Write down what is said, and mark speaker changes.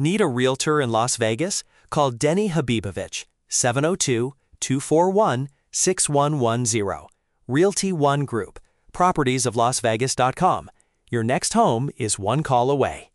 Speaker 1: Need a realtor in Las Vegas? Call Denny Habibovich, 702-241-6110. Realty One Group, propertiesoflasvegas.com. Your next home is one call away.